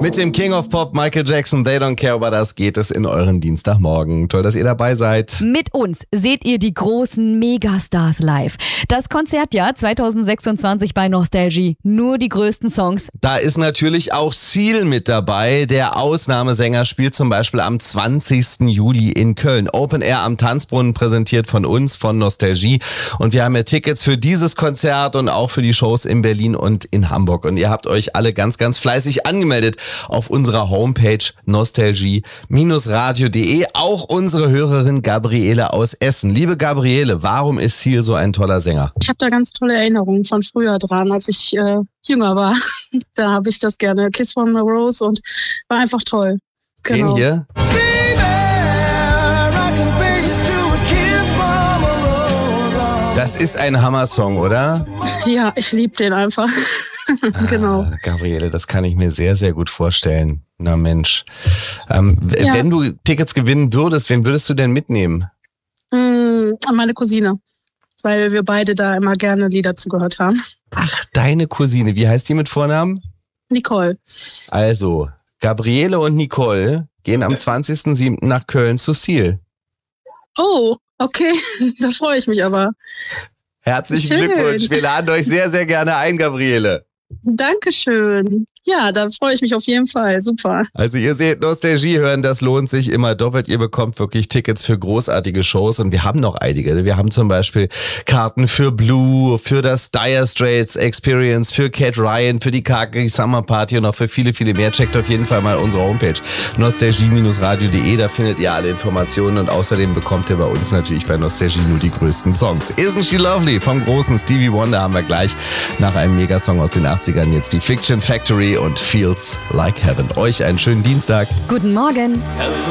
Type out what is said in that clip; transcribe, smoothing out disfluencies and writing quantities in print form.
Mit dem King of Pop, Michael Jackson, They Don't Care About Us, geht es in euren Dienstagmorgen. Toll, dass ihr dabei seid. Mit uns seht ihr die großen Megastars live. Das Konzertjahr 2026 bei Nostalgie. Nur die größten Songs. Da ist natürlich auch Seal mit dabei. Der Ausnahmesänger spielt zum Beispiel am 20. Juli in Köln. Open Air am Tanzbrunnen, präsentiert von uns, von Nostalgie. Und wir haben ja Tickets für dieses Konzert und auch für die Shows in Berlin und in Hamburg. Und ihr habt euch alle ganz, ganz fleißig angemeldet auf unserer Homepage nostalgie-radio.de. Auch unsere Hörerin Gabriele aus Essen. Liebe Gabriele, warum ist Seal so ein toller Sänger? Ich habe da ganz tolle Erinnerungen von früher dran, als ich jünger war. Da habe ich das gerne. Kiss from a Rose und war einfach toll. Genau. Den hier? Das ist ein Hammer-Song, oder? Ja, ich liebe den einfach. Genau. Gabriele, das kann ich mir sehr, sehr gut vorstellen. Na Mensch. Wenn du Tickets gewinnen würdest, wen würdest du denn mitnehmen? Meine Cousine. Weil wir beide da immer gerne Lieder zugehört haben. Ach, deine Cousine. Wie heißt die mit Vornamen? Nicole. Also, Gabriele und Nicole gehen am 20.07. nach Köln zu Seal. Oh, okay. Da freue ich mich aber. Herzlichen Schön. Glückwunsch. Wir laden euch sehr, sehr gerne ein, Gabriele. Dankeschön. Ja, da freue ich mich auf jeden Fall. Super. Also ihr seht, Nostalgie hören, das lohnt sich immer doppelt. Ihr bekommt wirklich Tickets für großartige Shows und wir haben noch einige. Wir haben zum Beispiel Karten für Blue, für das Dire Straits Experience, für Cat Ryan, für die Kaki Summer Party und noch für viele, viele mehr. Checkt auf jeden Fall mal unsere Homepage nostalgie-radio.de. Da findet ihr alle Informationen und außerdem bekommt ihr bei uns natürlich bei Nostalgie nur die größten Songs. Isn't She Lovely vom großen Stevie Wonder haben wir gleich nach einem Megasong aus den 80ern jetzt die Fiction Factory und Feels Like Heaven. Euch einen schönen Dienstag. Guten Morgen.